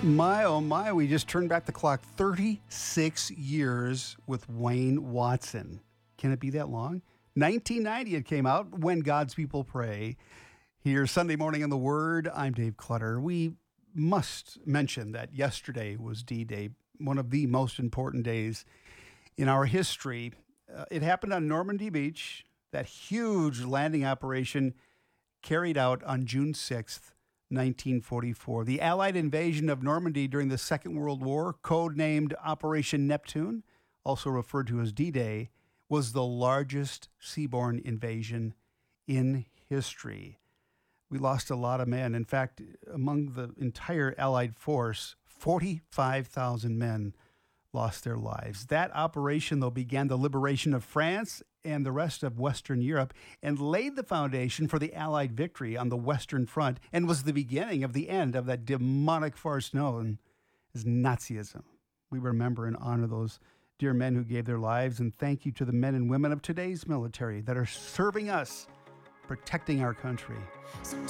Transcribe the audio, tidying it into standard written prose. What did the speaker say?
My, oh my, we just turned back the clock 36 years with Wayne Watson. Can it be that long? 1990 it came out, When God's People Pray. Here, Sunday morning on The Word, I'm Dave Clutter. We must mention that yesterday was D-Day, one of the most important days in our history. It happened on Normandy Beach, that huge landing operation carried out on June 6th, 1944. The Allied invasion of Normandy during the Second World War, codenamed Operation Neptune, also referred to as D-Day, was the largest seaborne invasion in history. We lost a lot of men. In fact, among the entire Allied force, 45,000 men lost their lives. That operation, though, began the liberation of France and the rest of Western Europe and laid the foundation for the Allied victory on the Western Front and was the beginning of the end of that demonic farce known as Nazism. We remember and honor those dear men who gave their lives, and thank you to the men and women of today's military that are serving us, protecting our country.